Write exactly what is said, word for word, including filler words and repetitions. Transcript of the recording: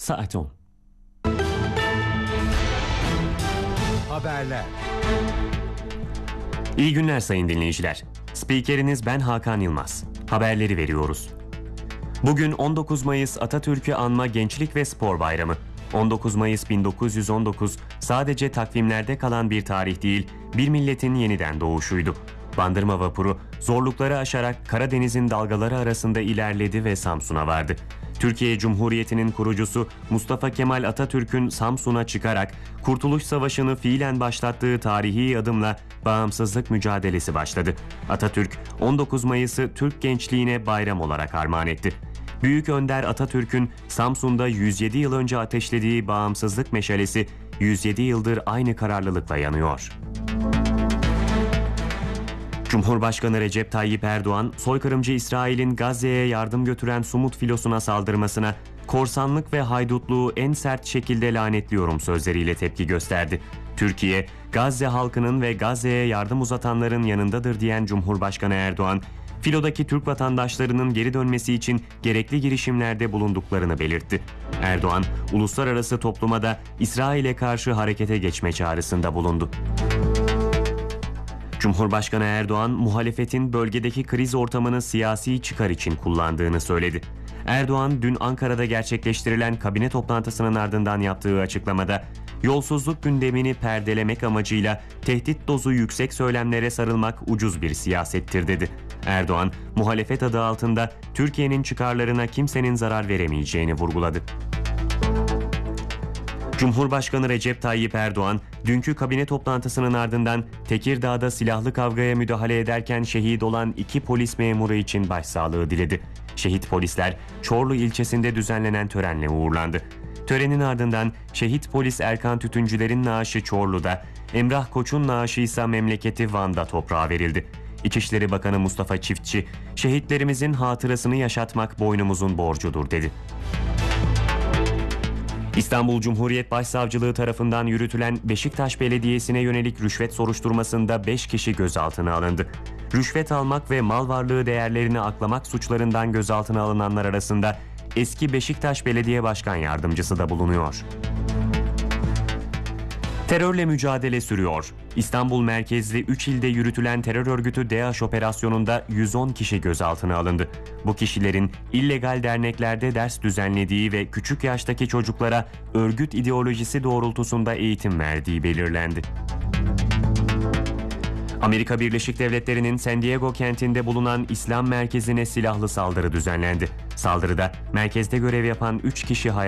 Saat on. Haberler. İyi günler sayın dinleyiciler. Spikeriniz ben Hakan Yılmaz. Haberleri veriyoruz. Bugün on dokuz Mayıs Atatürk'ü anma Gençlik ve Spor Bayramı. on dokuz Mayıs bin dokuz yüz on dokuz sadece takvimlerde kalan bir tarih değil, bir milletin yeniden doğuşuydu. Bandırma vapuru zorlukları aşarak Karadeniz'in dalgaları arasında ilerledi ve Samsun'a vardı. Türkiye Cumhuriyeti'nin kurucusu Mustafa Kemal Atatürk'ün Samsun'a çıkarak Kurtuluş Savaşı'nı fiilen başlattığı tarihi adımla bağımsızlık mücadelesi başladı. Atatürk on dokuz Mayıs'ı Türk gençliğine bayram olarak armağan etti. Büyük Önder Atatürk'ün Samsun'da yüz yedi yıl önce ateşlediği bağımsızlık meşalesi yüz yedi yıldır aynı kararlılıkla yanıyor. Cumhurbaşkanı Recep Tayyip Erdoğan, soykırımcı İsrail'in Gazze'ye yardım götüren Sumut filosuna saldırmasına korsanlık ve haydutluğu en sert şekilde lanetliyorum sözleriyle tepki gösterdi. Türkiye, Gazze halkının ve Gazze'ye yardım uzatanların yanındadır diyen Cumhurbaşkanı Erdoğan, filodaki Türk vatandaşlarının geri dönmesi için gerekli girişimlerde bulunduklarını belirtti. Erdoğan, uluslararası topluma da İsrail'e karşı harekete geçme çağrısında bulundu. Cumhurbaşkanı Erdoğan, muhalefetin bölgedeki kriz ortamını siyasi çıkar için kullandığını söyledi. Erdoğan, dün Ankara'da gerçekleştirilen kabine toplantısının ardından yaptığı açıklamada, yolsuzluk gündemini perdelemek amacıyla tehdit dozu yüksek söylemlere sarılmak ucuz bir siyasettir dedi. Erdoğan, muhalefet adı altında Türkiye'nin çıkarlarına kimsenin zarar veremeyeceğini vurguladı. Cumhurbaşkanı Recep Tayyip Erdoğan, dünkü kabine toplantısının ardından Tekirdağ'da silahlı kavgaya müdahale ederken şehit olan iki polis memuru için başsağlığı diledi. Şehit polisler Çorlu ilçesinde düzenlenen törenle uğurlandı. Törenin ardından şehit polis Erkan Tütüncüler'in naaşı Çorlu'da, Emrah Koç'un naaşı ise memleketi Van'da toprağa verildi. İçişleri Bakanı Mustafa Çiftçi, şehitlerimizin hatırasını yaşatmak boynumuzun borcudur dedi. İstanbul Cumhuriyet Başsavcılığı tarafından yürütülen Beşiktaş Belediyesi'ne yönelik rüşvet soruşturmasında beş kişi gözaltına alındı. Rüşvet almak ve mal varlığı değerlerini aklamak suçlarından gözaltına alınanlar arasında eski Beşiktaş Belediye Başkan Yardımcısı da bulunuyor. Terörle mücadele sürüyor. İstanbul merkezli üç ilde yürütülen terör örgütü DAEŞ operasyonunda yüz on kişi gözaltına alındı. Bu kişilerin illegal derneklerde ders düzenlediği ve küçük yaştaki çocuklara örgüt ideolojisi doğrultusunda eğitim verdiği belirlendi. Amerika Birleşik Devletleri'nin San Diego kentinde bulunan İslam merkezine silahlı saldırı düzenlendi. Saldırıda merkezde görev yapan üç kişi hayatını